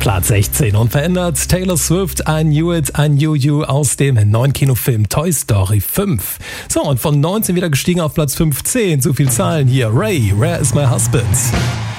Platz 16 unverändert. Taylor Swift, I Knew It, I Knew You aus dem neuen Kinofilm Toy Story 5. So, und von 19 wieder gestiegen auf Platz 15. So viel Zahlen hier. Ray, Where is My Husband?